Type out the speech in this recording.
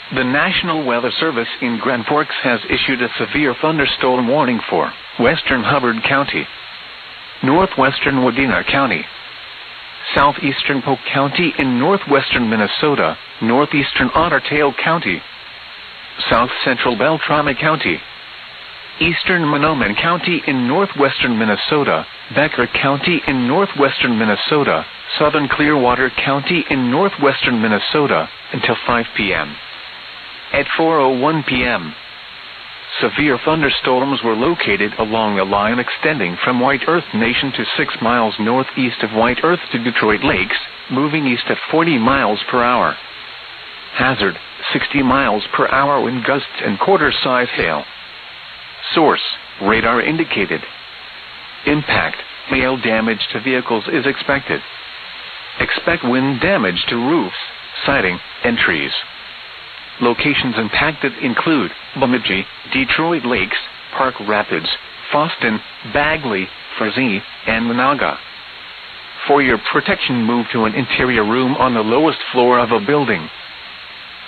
The National Weather Service in Grand Forks has issued a severe thunderstorm warning for western Hubbard County, northwestern Wadena County, southeastern Polk County in northwestern Minnesota, northeastern Otter Tail County, south central Beltrami County, eastern Mahnomen County in northwestern Minnesota, Becker County in northwestern Minnesota, southern Clearwater County in northwestern Minnesota, until 5 p.m. At 4:01 p.m., severe thunderstorms were located along a line extending from White Earth Nation to 6 miles northeast of White Earth to Detroit Lakes, moving east at 40 miles per hour. Hazard, 60 miles per hour wind gusts and quarter-size hail. Source, radar indicated. Impact, hail damage to vehicles is expected. Expect wind damage to roofs, siding, and trees. Locations impacted include Bemidji, Detroit Lakes, Park Rapids, Fosston, Bagley, Frazee, and Monaga. For your protection, move to an interior room on the lowest floor of a building.